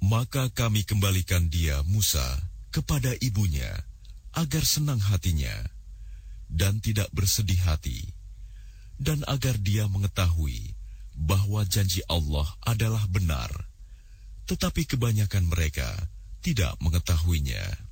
Maka kami kembalikan dia, Musa, kepada ibunya, agar senang hatinya, dan tidak bersedih hati, dan agar dia mengetahui bahwa janji Allah adalah benar, tetapi kebanyakan mereka tidak mengetahuinya.